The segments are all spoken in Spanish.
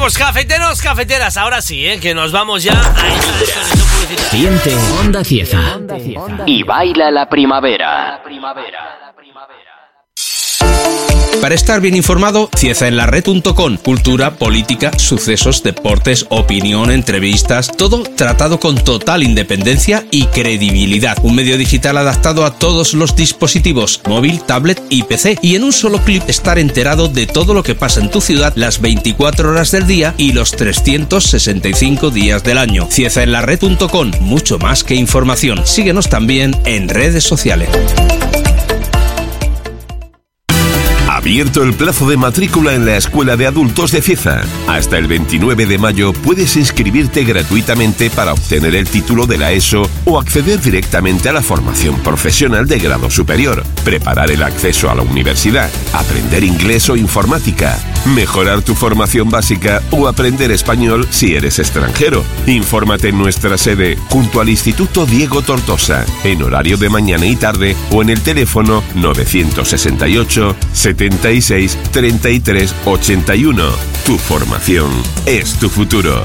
pues cafeteros, cafeteras, ahora sí, que nos vamos ya a esta Siente Onda Cieza y baila la primavera. Para estar bien informado, ciezaenlared.com. Cultura, política, sucesos, deportes, opinión, entrevistas, todo tratado con total independencia y credibilidad. Un medio digital adaptado a todos los dispositivos, móvil, tablet y PC. Y en un solo clip estar enterado de todo lo que pasa en tu ciudad las 24 horas del día y los 365 días del año. Ciezaenlared.com. Mucho más que información. Síguenos también en redes sociales. Abierto el plazo de matrícula en la Escuela de Adultos de Cieza. Hasta el 29 de mayo puedes inscribirte gratuitamente para obtener el título de la ESO o acceder directamente a la formación profesional de grado superior, preparar el acceso a la universidad, aprender inglés o informática, mejorar tu formación básica o aprender español si eres extranjero. Infórmate en nuestra sede junto al Instituto Diego Tortosa, en horario de mañana y tarde o en el teléfono 968 76 33 81. Tu formación es tu futuro.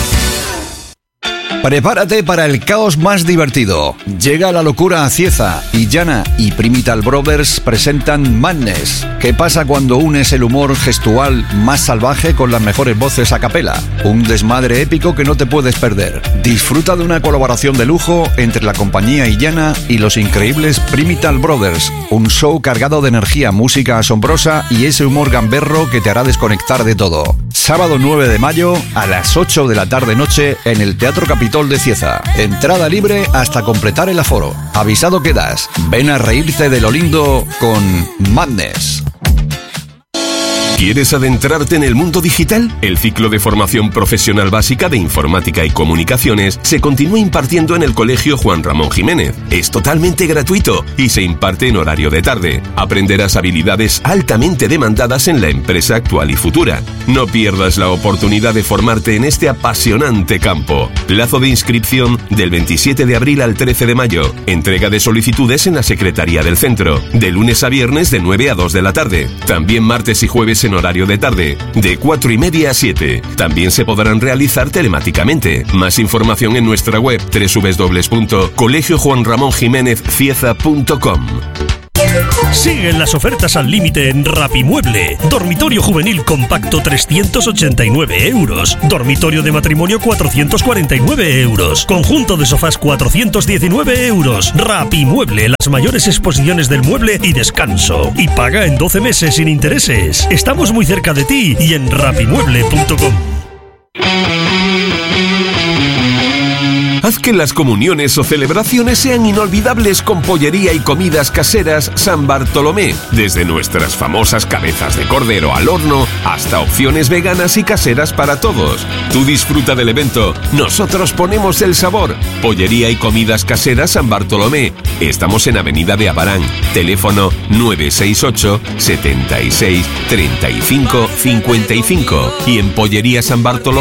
Prepárate para el caos más divertido. Llega la locura a Cieza y Jana y Primital Brothers presentan Madness. ¿Qué pasa cuando unes el humor gestual más salvaje con las mejores voces a capela? Un desmadre épico que no te puedes perder. Disfruta de una colaboración de lujo entre la compañía Illana y los increíbles Primital Brothers. Un show cargado de energía, música asombrosa y ese humor gamberro que te hará desconectar de todo. Sábado 9 de mayo a las 8 de la tarde-noche en el Teatro Capitol de Cieza. Entrada libre hasta completar el aforo. Avisado quedas. Ven a reírte de lo lindo con Madness. ¿Quieres adentrarte en el mundo digital? El ciclo de formación profesional básica de Informática y Comunicaciones se continúa impartiendo en el Colegio Juan Ramón Jiménez. Es totalmente gratuito y se imparte en horario de tarde. Aprenderás habilidades altamente demandadas en la empresa actual y futura. No pierdas la oportunidad de formarte en este apasionante campo. Plazo de inscripción del 27 de abril al 13 de mayo. Entrega de solicitudes en la Secretaría del Centro. De lunes a viernes de 9 a 2 de la tarde. También martes y jueves en horario de tarde, de 4:30 a 7. También se podrán realizar telemáticamente. Más información en nuestra web www.colegiojuanramonjimenezcieza.com. Siguen las ofertas al límite en Rapimueble. Dormitorio juvenil compacto 389 euros. Dormitorio de matrimonio 449 euros. Conjunto de sofás 419 euros. Rapimueble, las mayores exposiciones del mueble y descanso. Y paga en 12 meses sin intereses. Estamos muy cerca de ti y en rapimueble.com. Haz que las comuniones o celebraciones sean inolvidables con pollería y comidas caseras San Bartolomé. Desde nuestras famosas cabezas de cordero al horno hasta opciones veganas y caseras para todos. Tú disfruta del evento, nosotros ponemos el sabor. Pollería y comidas caseras San Bartolomé. Estamos en Avenida de Abarán. Teléfono 968 76 35 55. Y en Pollería San Bartolomé